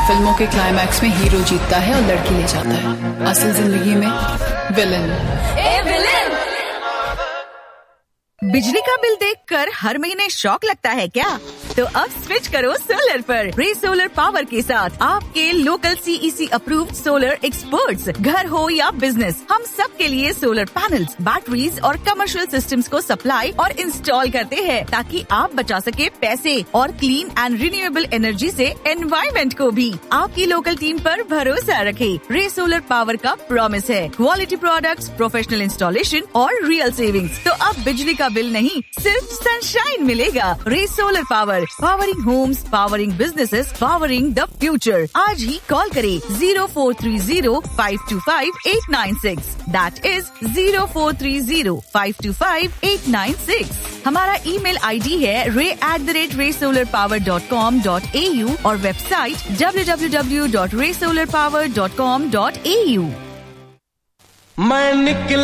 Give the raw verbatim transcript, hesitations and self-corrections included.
फिल्मों के क्लाइमैक्स में हीरो जीतता है और लड़की ले जाता है, असल जिंदगी में विलन। ए विलन! बिजली का बिल देखकर हर महीने शॉक लगता है क्या? तो अब स्विच करो सोलर पर। रे सोलर पावर के साथ आपके local CEC approved solar experts, घर हो या बिजनेस, हम सब के लिए सोलर पैनल्स, बैटरीज और कमर्शियल सिस्टम्स को सप्लाई और इंस्टॉल करते हैं ताकि आप बचा सके पैसे और क्लीन एंड रिन्यूएबल एनर्जी से एनवायरमेंट को भी। आपकी लोकल टीम पर भरोसा रखें। रे सोलर पावर का प्रॉमिस है क्वालिटी प्रोडक्ट्स, प्रोफेशनल इंस्टॉलेशन और रियल सेविंग्स। तो अब बिजली का बिल नहीं, सिर्फ सनशाइन मिलेगा। रे solar power, powering Holmes, powering businesses, powering the future. आज ही कॉल करें zero four three zero five to five eight nine six. That is zero four three zero five to five eight nine six. हमारा email ID है रे at the rate रे solar power dot com dot A you और website W W W dot रे solar power dot com dot A you. मैं निकला